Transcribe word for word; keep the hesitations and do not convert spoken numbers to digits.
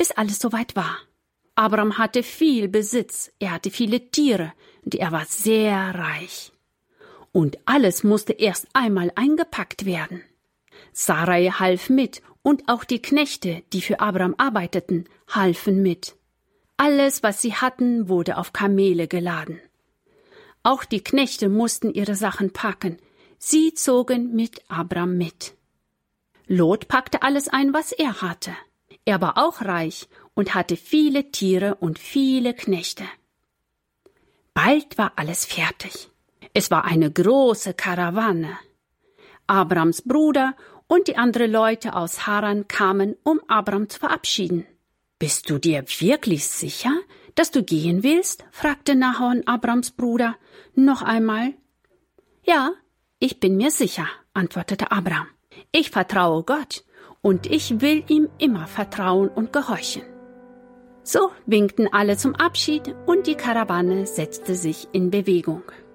bis alles soweit war. Abram hatte viel Besitz, er hatte viele Tiere und er war sehr reich. Und alles musste erst einmal eingepackt werden. Sarai half mit und auch die Knechte, die für Abram arbeiteten, halfen mit. Alles, was sie hatten, wurde auf Kamele geladen. Auch die Knechte mussten ihre Sachen packen. Sie zogen mit Abram mit. Lot packte alles ein, was er hatte. Er war auch reich und hatte viele Tiere und viele Knechte. Bald war alles fertig. Es war eine große Karawane. Abrams Bruder und die anderen Leute aus Haran kamen, um Abram zu verabschieden. »Bist du dir wirklich sicher, dass du gehen willst?« fragte Nahor, Abrams Bruder, noch einmal. »Ja, ich bin mir sicher«, antwortete Abram. »Ich vertraue Gott und ich will ihm immer vertrauen und gehorchen.« So winkten alle zum Abschied und die Karawane setzte sich in Bewegung.